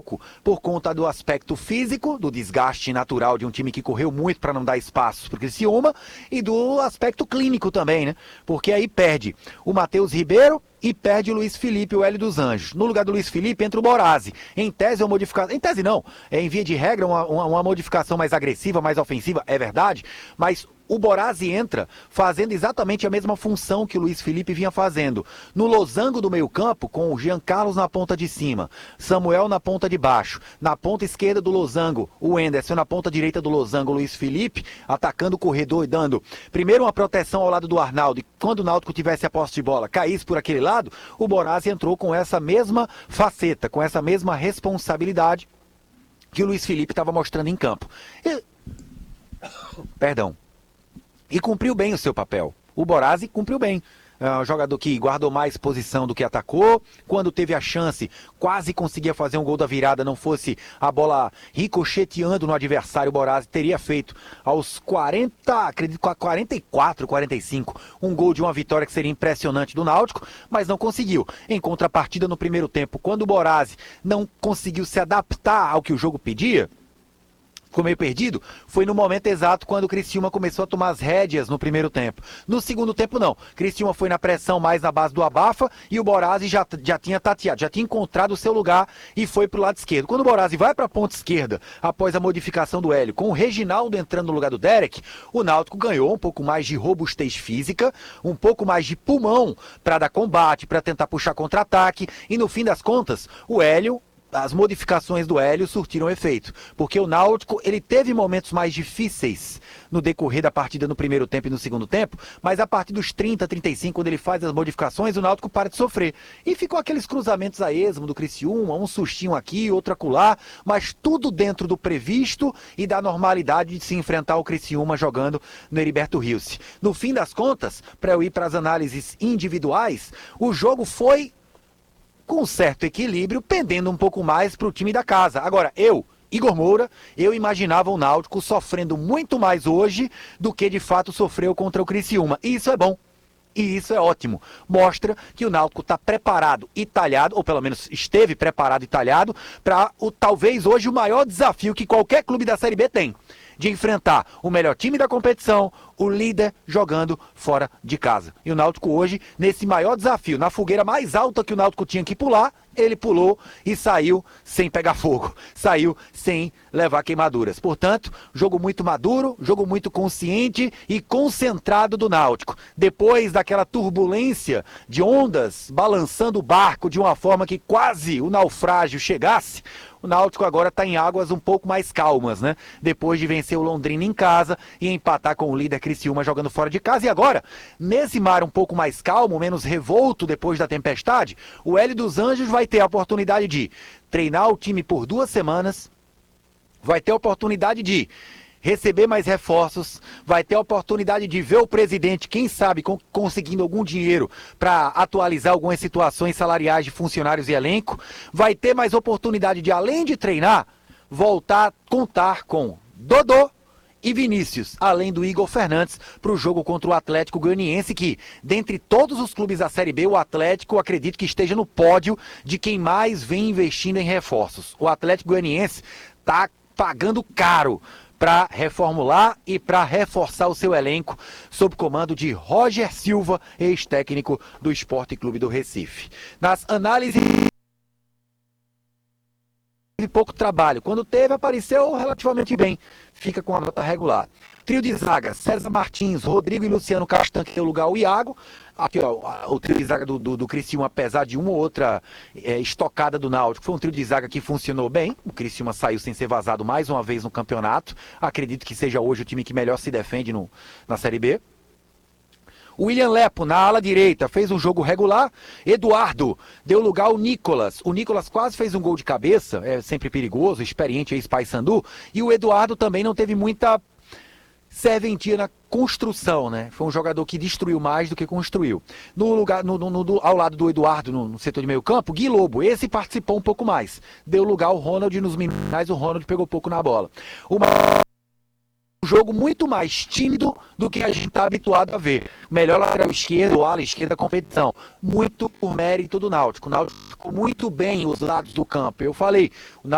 pouco por conta do aspecto físico, do desgaste natural de um time que correu muito para não dar espaço para o Criciúma, e do aspecto clínico também, né? Porque aí perde o Matheus Ribeiro e perde o Luiz Felipe, o Hélio dos Anjos. No lugar do Luiz Felipe entra o Borazzi. Em tese é uma modificação, em tese não, é em via de regra uma modificação mais agressiva, mais ofensiva, é verdade, mas o Borazzi entra fazendo exatamente a mesma função que o Luiz Felipe vinha fazendo. No losango do meio-campo, com o Jean Carlos na ponta de cima, Samuel na ponta de baixo, na ponta esquerda do losango, o Enderson na ponta direita do losango, o Luiz Felipe, atacando o corredor e dando primeiro uma proteção ao lado do Arnaldo, e quando o Náutico tivesse a posse de bola, caísse por aquele lado, o Borazzi entrou com essa mesma faceta, com essa mesma responsabilidade que o Luiz Felipe estava mostrando em campo. Perdão. E cumpriu bem o seu papel. O Borazzi cumpriu bem. É um jogador que guardou mais posição do que atacou. Quando teve a chance, quase conseguia fazer um gol da virada, não fosse a bola ricocheteando no adversário. O Borazzi teria feito aos 40, acredito, 44, 45, um gol de uma vitória que seria impressionante do Náutico, mas não conseguiu. Em contrapartida, no primeiro tempo, quando o Borazzi não conseguiu se adaptar ao que o jogo pedia, ficou meio perdido, foi no momento exato quando o Criciúma começou a tomar as rédeas no primeiro tempo. No segundo tempo não, Criciúma foi na pressão mais na base do abafa e o Borazzi já tinha tateado, já tinha encontrado o seu lugar e foi pro lado esquerdo. Quando o Borazzi vai para a ponta esquerda, após a modificação do Hélio, com o Reginaldo entrando no lugar do Derek, o Náutico ganhou um pouco mais de robustez física, um pouco mais de pulmão para dar combate, para tentar puxar contra-ataque e no fim das contas, o Hélio, as modificações do Hélio surtiram efeito, porque o Náutico ele teve momentos mais difíceis no decorrer da partida no primeiro tempo e no segundo tempo, mas a partir dos 30, 35, quando ele faz as modificações, o Náutico para de sofrer. E ficou aqueles cruzamentos a esmo do Criciúma, um sustinho aqui, outro acolá, mas tudo dentro do previsto e da normalidade de se enfrentar o Criciúma jogando no Heriberto Rios. No fim das contas, para eu ir para as análises individuais, o jogo foi com certo equilíbrio, pendendo um pouco mais para o time da casa. Agora, Igor Moura, eu imaginava o Náutico sofrendo muito mais hoje do que de fato sofreu contra o Criciúma. E isso é bom. E isso é ótimo. Mostra que o Náutico está preparado e talhado, ou pelo menos esteve preparado e talhado, para talvez hoje o maior desafio que qualquer clube da Série B tem. De enfrentar o melhor time da competição, o líder jogando fora de casa. E o Náutico hoje, nesse maior desafio, na fogueira mais alta que o Náutico tinha que pular, ele pulou e saiu sem pegar fogo, saiu sem levar queimaduras. Portanto, jogo muito maduro, jogo muito consciente e concentrado do Náutico. Depois daquela turbulência de ondas balançando o barco de uma forma que quase o naufrágio chegasse, o Náutico agora está em águas um pouco mais calmas, né? Depois de vencer o Londrina em casa e empatar com o líder Criciúma jogando fora de casa. E agora, nesse mar um pouco mais calmo, menos revolto depois da tempestade, o Hélio dos Anjos vai ter a oportunidade de treinar o time por 2 semanas, vai ter a oportunidade de receber mais reforços, vai ter a oportunidade de ver o presidente, quem sabe, conseguindo algum dinheiro para atualizar algumas situações salariais de funcionários e elenco, vai ter mais oportunidade de, além de treinar, voltar a contar com Dodô e Vinícius, além do Igor Fernandes, para o jogo contra o Atlético Goianiense, que, dentre todos os clubes da Série B, o Atlético, acredito que esteja no pódio de quem mais vem investindo em reforços. O Atlético Goianiense está pagando caro para reformular e para reforçar o seu elenco sob comando de Roger Silva, ex-técnico do Sport Clube do Recife. Nas análises, teve pouco trabalho. Quando teve, apareceu relativamente bem. Fica com a nota regular. Trio de zaga, César Martins, Rodrigo e Luciano Castan, que tem o lugar o Iago. Aqui, ó, o trio de zaga do Criciúma, apesar de uma ou outra estocada do Náutico, foi um trio de zaga que funcionou bem. O Criciúma saiu sem ser vazado mais uma vez no campeonato. Acredito que seja hoje o time que melhor se defende na Série B. O William Lepo, na ala direita, fez um jogo regular. Eduardo deu lugar ao Nicolas. O Nicolas quase fez um gol de cabeça, é sempre perigoso, experiente ex-Paysandu. E o Eduardo também não teve muita serventia na construção, né? Foi um jogador que destruiu mais do que construiu. Ao lado do Eduardo, no setor de meio campo, Gui Lobo, esse participou um pouco mais. Deu lugar ao Ronald nos minais, o Ronald pegou pouco na bola. Um jogo muito mais tímido do que a gente está habituado a ver. Melhor lateral esquerdo, ala esquerda da competição. Muito por mérito do Náutico. O Náutico ficou muito bem os lados do campo. Eu falei,